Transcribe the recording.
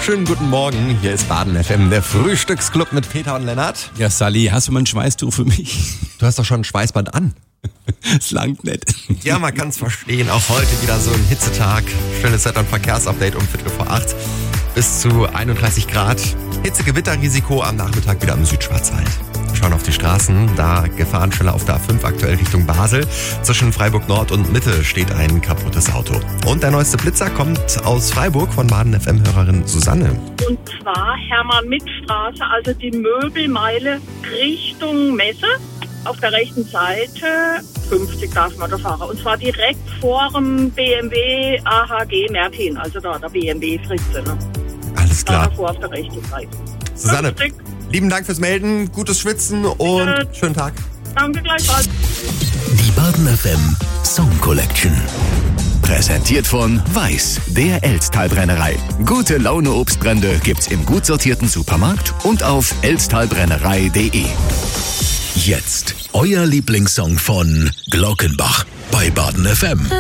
Schönen guten Morgen, hier ist Baden FM, der Frühstücksclub mit Peter und Lennart. Ja, Sally, hast du mal ein Schweißtuch für mich? Du hast doch schon ein Schweißband an. Es langt nicht. Ja, man kann es verstehen. Auch heute wieder so ein Hitzetag. Schnelles Wetter- und Verkehrsupdate um 7:45 bis zu 31 Grad. Hitzegewitterrisiko am Nachmittag wieder im Südschwarzwald. Schauen auf die Straßen, da Gefahrenstelle auf der A5 aktuell Richtung Basel. Zwischen Freiburg Nord und Mitte steht ein kaputtes Auto. Und der neueste Blitzer kommt aus Freiburg von Baden FM-Hörerin Susanne. Und zwar Hermann-Mitt-Straße, also die Möbelmeile Richtung Messe. Auf der rechten Seite 50 darf man da fahren. Und zwar direkt vor dem BMW AHG Mertin, also da der BMW Fritze. Ne? Alles Da klar. davor auf der rechten Seite. Susanne, 50. lieben Dank fürs Melden, gutes Schwitzen und Bitte. schönen Tag. Danke gleichfalls. Die Baden FM Song Collection. Präsentiert von Weiß, der Elsttalbrennerei. Gute Laune Obstbrände gibt's im gut sortierten Supermarkt und auf elsttalbrennerei.de. Jetzt euer Lieblingssong von Glockenbach bei Baden FM.